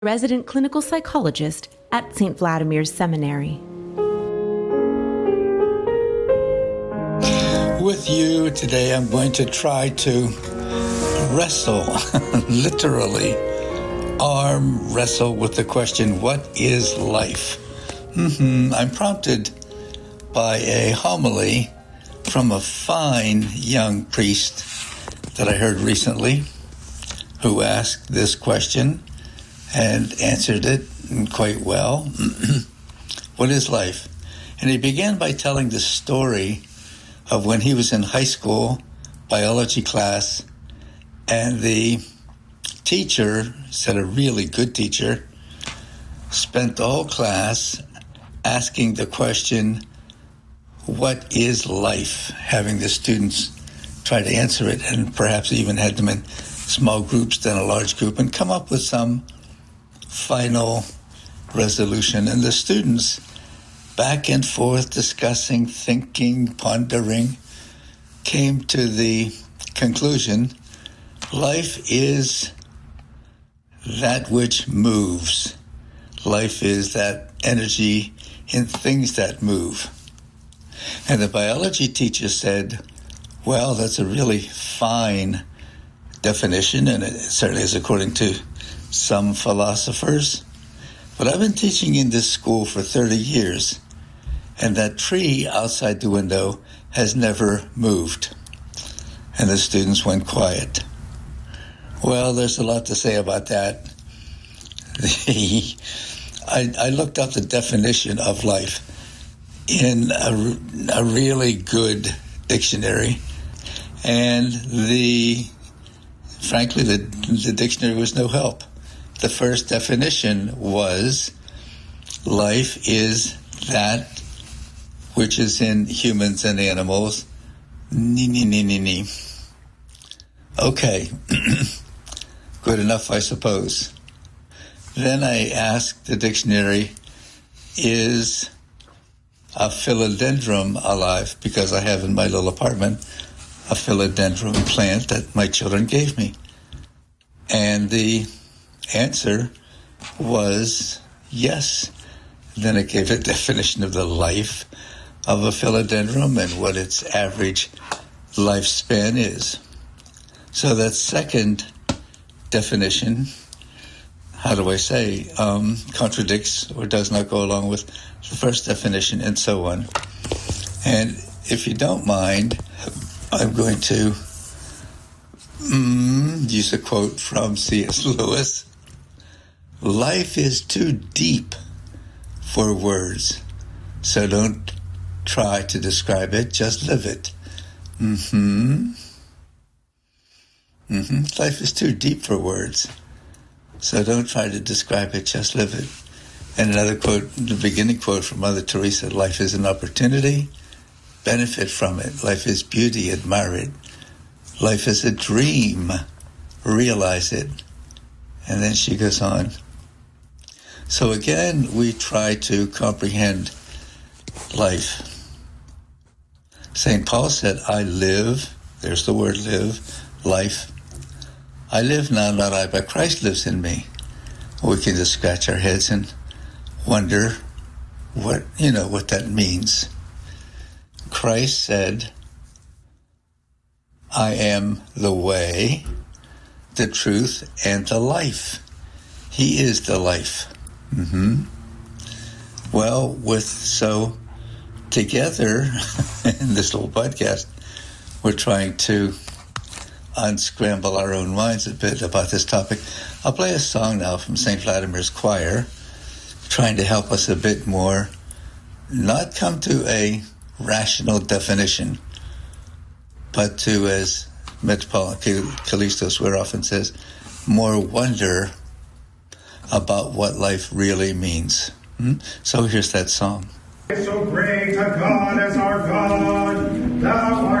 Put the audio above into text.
resident clinical psychologist at St. Vladimir's Seminary. With you today, I'm going to try to wrestle, literally, arm wrestle with the question, what is life? I'm prompted by a homily from a fine young priest that I heard recently who asked this question and answered it quite well. What is life? And he began by telling the story of when he was in high school biology class, and the teacher, said a really good teacher, spent the whole class asking the question, what is life? Having the students try to answer it, and perhaps even had them in small groups, then a large group, and come up with some final resolution. And the students, back and forth, discussing, thinking, pondering, came to the conclusion, life is that which moves. Life is that energy in things that move. And the biology teacher said, well, that's a really fine definition, and it certainly is according to some philosophers. But I've been teaching in this school for 30 years, and that tree outside the window has never moved. And the students went quiet. Well, there's a lot to say about that. I looked up the definition of life in a really good dictionary, and frankly, the dictionary was no help. The first definition was, life is that which is in humans and animals. Okay, good enough, I suppose. Then I asked the dictionary, is a philodendron alive? Because I have in my little apartment a philodendron plant that my children gave me. And the answer was yes. Then it gave a definition of the life of a philodendron and what its average lifespan is. So that second definition, how do I say, contradicts or does not go along with the first definition, and so on. And if you don't mind, I'm going to use a quote from C.S. Lewis. Life is too deep for words, so don't try to describe it, just live it. Life is too deep for words, so don't try to describe it, just live it. And another quote, the beginning quote from Mother Teresa, life is an opportunity, benefit from it. Life is beauty, admire it. Life is a dream, realize it. And then she goes on. So again, we try to comprehend life. St. Paul said, I live, there's the word live, life. I live now, not I, but Christ lives in me. We can just scratch our heads and wonder what that means. Christ said, I am the way, the truth, and the life. He is the life. Well, so together in this little podcast, we're trying to unscramble our own minds a bit about this topic. I'll play a song now from St. Vladimir's choir, trying to help us a bit more, not come to a rational definition, but to, as Metropolitan Callistos Ware often says, more wonder about what life really means. So here's that song. So great a God as our God, thou art